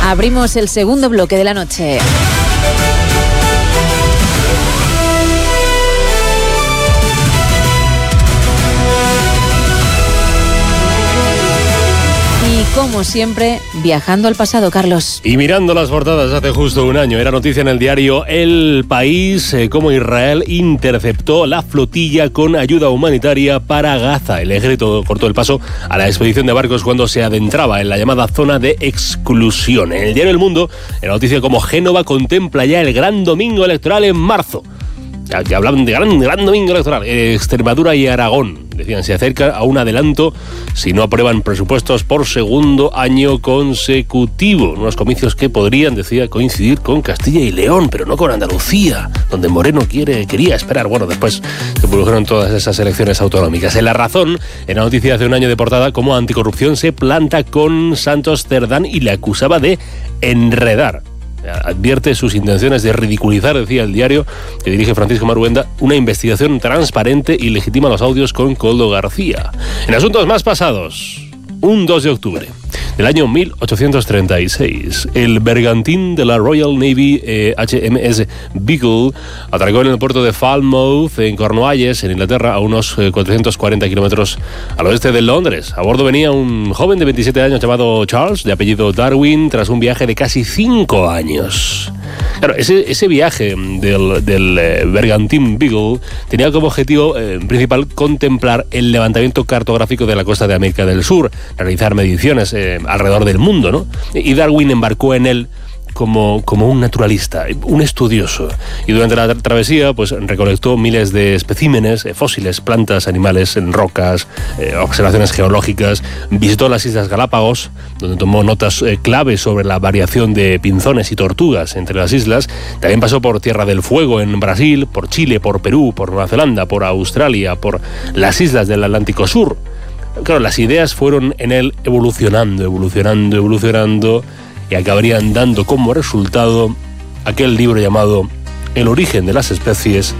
Abrimos el segundo bloque de la noche. Como siempre, viajando al pasado, Carlos. Y mirando las portadas hace justo un año, era noticia en el diario El País cómo Israel interceptó la flotilla con ayuda humanitaria para Gaza. El ejército cortó el paso a la expedición de barcos cuando se adentraba en la llamada zona de exclusión. En el diario El Mundo, era noticia como Génova contempla ya el gran domingo electoral en marzo. Ya hablaban de gran domingo electoral. Extremadura y Aragón, decían, se acerca a un adelanto si no aprueban presupuestos por segundo año consecutivo. Unos comicios que podrían, decía, coincidir con Castilla y León, pero no con Andalucía, donde Moreno quería esperar. Bueno, después se produjeron todas esas elecciones autonómicas. En La Razón, en la noticia hace un año de portada, cómo Anticorrupción se planta con Santos Cerdán y le acusaba de enredar. Advierte sus intenciones de ridiculizar, decía el diario que dirige Francisco Maruenda, una investigación transparente y legitima los audios con Koldo García. En asuntos más pasados, un 2 de octubre del año 1836, el bergantín de la Royal Navy HMS Beagle atracó en el puerto de Falmouth, en Cornualles, en Inglaterra, a unos 440 kilómetros al oeste de Londres. A bordo venía un joven de 27 años llamado Charles, de apellido Darwin, tras un viaje de casi 5 años. Claro, ese viaje del bergantín Beagle tenía como objetivo principal contemplar el levantamiento cartográfico de la costa de América del Sur, realizar mediciones alrededor del mundo, ¿no? Y Darwin embarcó en él como un naturalista, un estudioso. Y durante la travesía, pues recolectó miles de especímenes, fósiles, plantas, animales, rocas, observaciones geológicas. Visitó las Islas Galápagos, donde tomó notas claves sobre la variación de pinzones y tortugas entre las islas. También pasó por Tierra del Fuego en Brasil, por Chile, por Perú, por Nueva Zelanda, por Australia, por las islas del Atlántico Sur. Claro, las ideas fueron en él evolucionando, y acabarían dando como resultado aquel libro llamado El origen de las especies.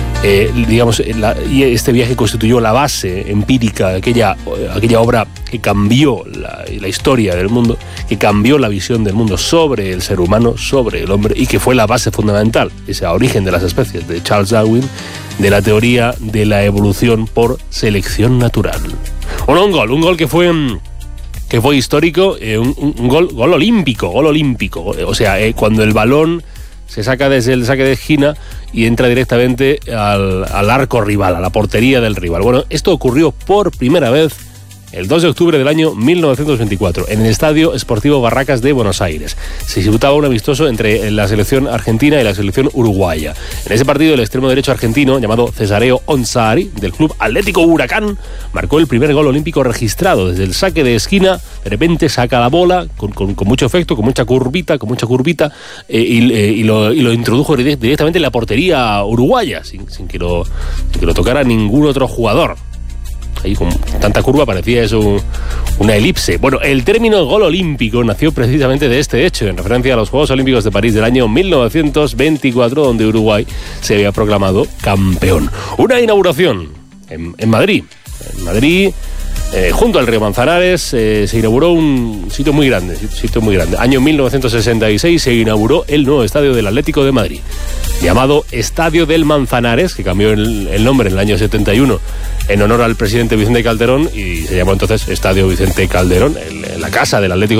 Y este viaje constituyó la base empírica, aquella obra que cambió la historia del mundo, que cambió la visión del mundo sobre el ser humano, sobre el hombre, y que fue la base fundamental, ese origen de las especies de Charles Darwin, de la teoría de la evolución por selección natural. Un gol que fue histórico, un gol olímpico. O sea, cuando el balón se saca desde el saque de esquina y entra directamente al arco rival, a la portería del rival. Bueno, esto ocurrió por primera vez el 2 de octubre del año 1924, en el Estadio Sportivo Barracas de Buenos Aires. Se disputaba un amistoso entre la selección argentina y la selección uruguaya. En ese partido, el extremo derecho argentino, llamado Cesareo Onsari, del Club Atlético Huracán, marcó el primer gol olímpico registrado. Desde el saque de esquina, de repente saca la bola, con mucho efecto, con mucha curvita, y lo introdujo directamente en la portería uruguaya, sin que lo tocara ningún otro jugador. Ahí con tanta curva parecía eso una elipse. Bueno, el término gol olímpico nació precisamente de este hecho, en referencia a los Juegos Olímpicos de París del año 1924, donde Uruguay se había proclamado campeón. Una inauguración en Madrid. En Madrid, junto al río Manzanares, se inauguró un sitio muy grande. Año 1966 se inauguró el nuevo estadio del Atlético de Madrid, llamado Estadio del Manzanares, que cambió el nombre en el año 71 en honor al presidente Vicente Calderón, y se llamó entonces Estadio Vicente Calderón, la casa del Atlético